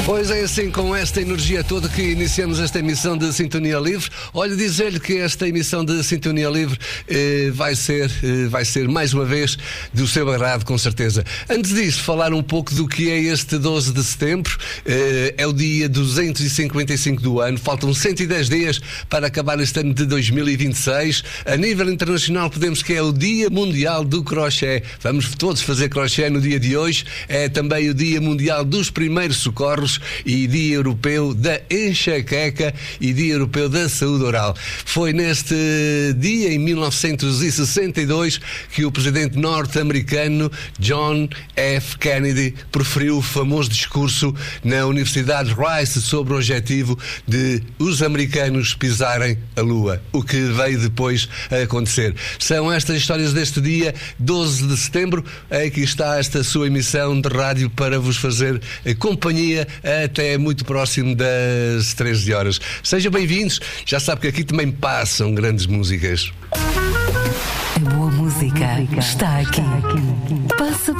Pois é, assim, com esta energia toda que iniciamos esta emissão de Sintonia Livre. Olha, dizer-lhe que esta emissão de Sintonia Livre vai ser mais uma vez do seu agrado, com certeza. Antes disso, falar um pouco do que é este 12 de setembro. É o dia 255 do ano. Faltam 110 dias para acabar este ano de 2026. A nível internacional, podemos que é o Dia Mundial do Crochê. Vamos todos fazer crochê no dia de hoje. É também o Dia Mundial dos Primeiros Socorros e Dia Europeu da Enxaqueca e Dia Europeu da Saúde Oral. Foi neste dia, em 1962, que o presidente norte-americano John F. Kennedy proferiu o famoso discurso na Universidade Rice sobre o objetivo de os americanos pisarem a Lua, o que veio depois a acontecer. São estas histórias deste dia 12 de setembro. Aqui está esta sua emissão de rádio para vos fazer companhia até muito próximo das 13 horas. Sejam bem-vindos. Já sabe que aqui também passam grandes músicas. A boa música está aqui. Passa